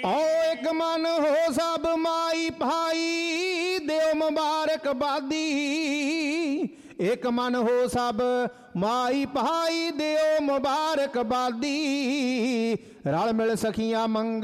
ਓ ਇੱਕ ਮਨ ਹੋ ਸਭ ਮਾਈ ਭਾਈ ਦਿਓ ਮੁਬਾਰਕਬਾਦੀ। ਇੱਕ ਮਨ ਹੋ ਸਭ ਮਾਈ ਭਾਈ ਦਿਓ ਮੁਬਾਰਕਬਾਦੀ। ਰਲ ਮਿਲ ਸਖੀਆਂ ਮੰਗ